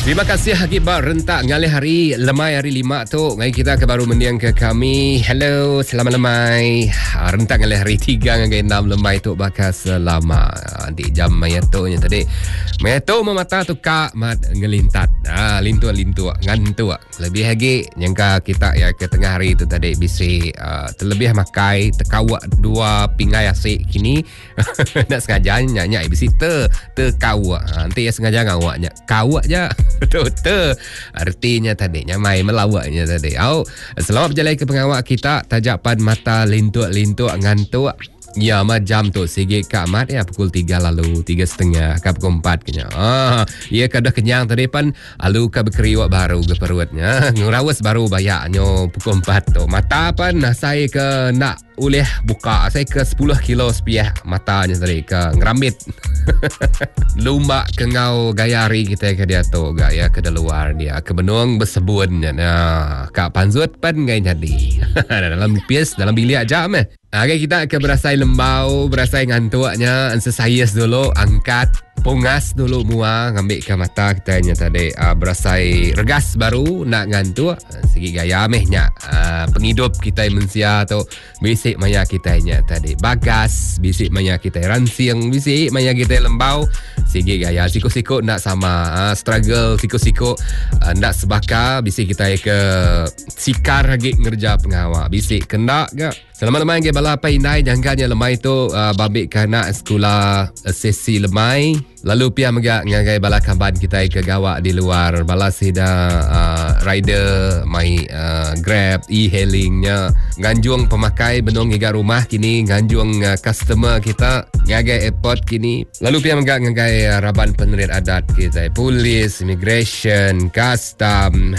Terima kasih Hakibat rentak ngalih hari lemai hari 5 tu. Ngai kita ke baru mendiang ke kami. Hello, selamat lemai. Rentak ngalih hari 3 ngai 6 lemai tu bakal selama di jam maya tu nya tadi. Maya tu memata tu kak mat ngelintat. Lintu ngantu. Lebih lagi nyangka kita ya ke tengah hari tu tadi bisi terlebih makai tekawak 2 pingai asik kini. Nak sengaja nyanyi bisi tekawak. Nanti ya sengaja ngawaknya. Kawak je. Betul. Artinya tadi nyamai melawaknya tadi. Selamat berjalan ke pengawak kita. Tajapan mata lintuk-lintuk ngantuk. Ya macam tu sigi Kak Mat ya pukul 3 lalu 3.30 ke pukul 4 kenya. Ya kada kenyang tadi pan lalu ke berkeriwak baru ke perutnya. Ngurawas baru bayaknya pukul 4 tu. Mata pan saya ke nak uleh buka. Saya ke 10 kilo sepiah matanya tadi ke ngeramit. Lumba ke ngau gayari kita ke dia tu gaya ke luar dia ke benung bersebun. Nah, Kak Panzut pan ngai jadi. Dalam pies dalam bilik aja meh. Okay, kita akan berasai lembau, berasai ngantuknya, sesayas dulu, angkat, pungas dulu mua, ngambil ke mata kita nya tadi, berasai regas baru, nak ngantuk, segi gaya mehnya, penghidup kita mensia tu, bisik maya kita nya tadi, bagas, bisik maya kita ransing, bisik maya kita lembau, segi gaya, siku-siku nak sama, struggle, siku-siku, nak sebaka, bisik kita ke sikar lagi ngerja pengawak, bisik kendak ke. Selamat lemai ke bala apa indai jangkanya lemai tu babik kana sekolah sesi lemai lalu pia megak ngagai bala kamban kita ke gawak di luar bala sida rider mai Grab e-hailingnya ganjung pemakai benong ngiga rumah kini ganjung customer kita ngagai airport kini lalu pia megak ngagai raban penerit adat kita polis immigration custom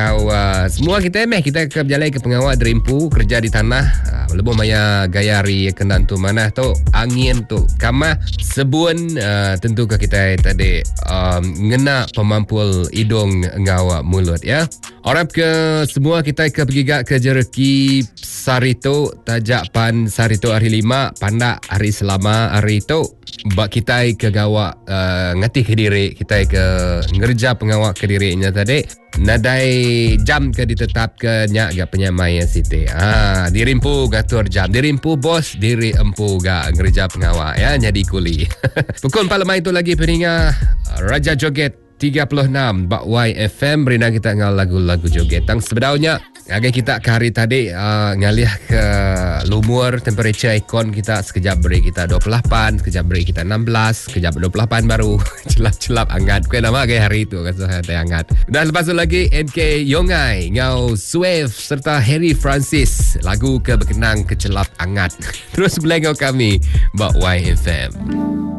semua kita kita ke berjalan ke pengawal derimpu kerja di tanah lebih maya gayari kendan tu mana tu angin tu kamah sebun tentu ke kita tadi ngena pemampul hidung ngawak mulut ya. Orap ke semua kita ke pergi ke jereki Sarito tajapan Sarito hari 5 pandak hari selama hari tu bak kita ke gawak ngati ke diri kita ke ngerja pengawak ke dirinya tadi nadai jam ke ditetap ke nyak ga penyamai siti dirimpu gatur jam dirimpu bos diri empu ga ngerja pengawak ya jadi kuli pukul 4 lemah itu lagi peninga Raja Joget 36 Bak YFM berina kita ngal lagu-lagu joget tang sebedaunya agak kita ke hari tadi ngalih ke lumur temperature ikon kita sekejap break kita 28 sekejap break kita 16 sekejap 28 baru celap-celap hangat kue nama agak hari itu kan saya hangat dan lepas tu lagi NK Yongai ngau Swift serta Harry Francis lagu ke berkenang kecelap hangat terus belengau kami Bak YFM.